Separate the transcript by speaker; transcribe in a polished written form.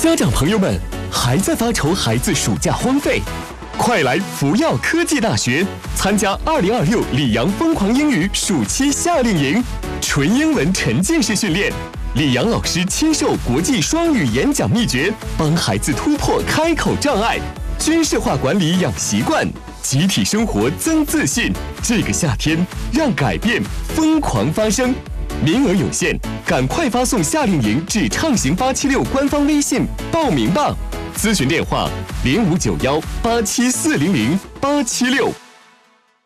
Speaker 1: 家长朋友们，还在发愁孩子暑假荒废？快来福耀科技大学参加2026里昂疯狂英语暑期夏令营，纯英文沉浸式训练，李阳老师亲授国际双语演讲秘诀，帮孩子突破开口障碍，军事化管理养习惯，集体生活增自信。这个夏天，让改变疯狂发生。名额有限，赶快发送夏令营至畅行876官方微信报名吧。咨询电话：059187400876。